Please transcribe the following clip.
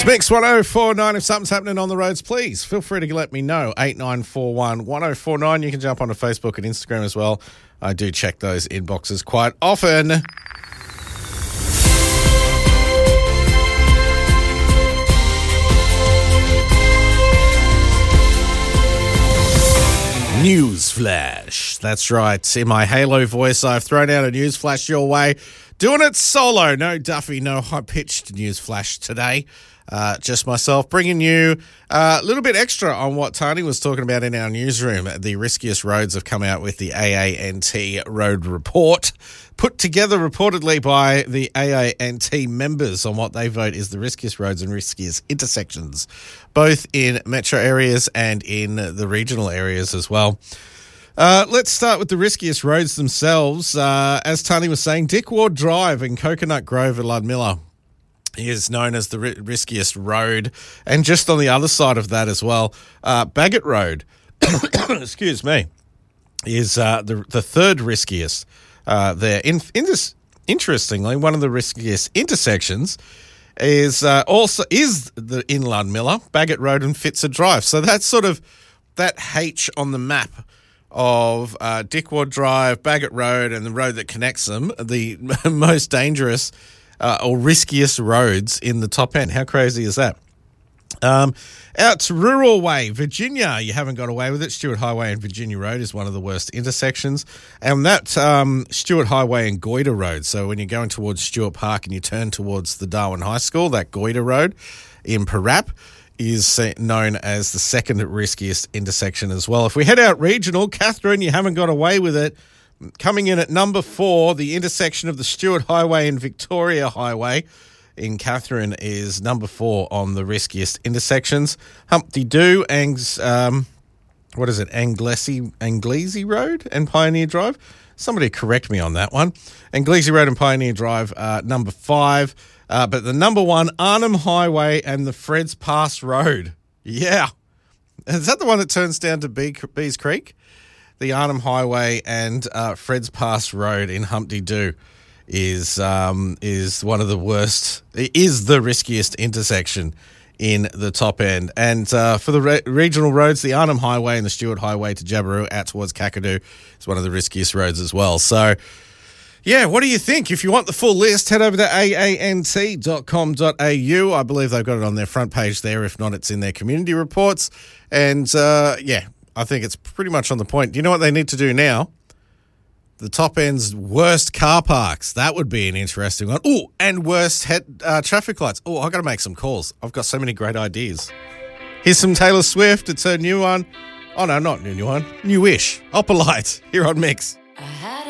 Mix 1049. If something's happening on the roads, please feel free to let me know. 8941 1049. You can jump onto Facebook and Instagram as well. I do check those inboxes quite often. News flash. That's right. In my Halo voice, I've thrown out a news flash your way. Doing it solo. No Duffy, no high-pitched news flash today. Just myself bringing you a little bit extra on what Tani was talking about in our newsroom. The riskiest roads have come out with the AANT road report, put together reportedly by the AANT members on what they vote is the riskiest roads and riskiest intersections, both in metro areas and in the regional areas as well. Let's start with the riskiest roads themselves. As Tani was saying, Dick Ward Drive in Coconut Grove at Ludmilla is known as the riskiest road. And just on the other side of that as well, Bagot Road, excuse me, is the third riskiest there. Interestingly, one of the riskiest intersections is in Ludmilla, Bagot Road and Fitzer Drive. So that's sort of that H on the map of Dick Ward Drive, Bagot Road, and the road that connects them, the most dangerous or riskiest roads in the top end. How crazy is that? Out to Rural Way, Virginia. You haven't got away with it. Stewart Highway and Virginia Road is one of the worst intersections. And that Stewart Highway and Goyder Road. So when you're going towards Stewart Park and you turn towards the Darwin High School, that Goyder Road in Parap is known as the second riskiest intersection as well. If we head out regional, Katherine, you haven't got away with it. Coming in at number 4, the intersection of the Stewart Highway and Victoria Highway in Katherine is number 4 on the riskiest intersections. Humpty Doo, Anglesey Road and Pioneer Drive. Somebody correct me on that one. Anglesey Road and Pioneer Drive, number 5. But the number 1, Arnhem Highway and the Fred's Pass Road. Yeah. Is that the one that turns down to Bees Creek? The Arnhem Highway and Fred's Pass Road in Humpty Doo is one of the worst. It is the riskiest intersection in the top end. And for the regional roads, the Arnhem Highway and the Stewart Highway to Jabiru out towards Kakadu is one of the riskiest roads as well. So, yeah, what do you think? If you want the full list, head over to aant.com.au. I believe they've got it on their front page there. If not, it's in their community reports. And, I think it's pretty much on the point. Do you know what they need to do now? The top end's worst car parks. That would be an interesting one. Oh, and worst traffic lights. Oh, I've got to make some calls. I've got so many great ideas. Here's some Taylor Swift. It's her new one. Oh, no, not new one. Newish. Opalite here on Mix.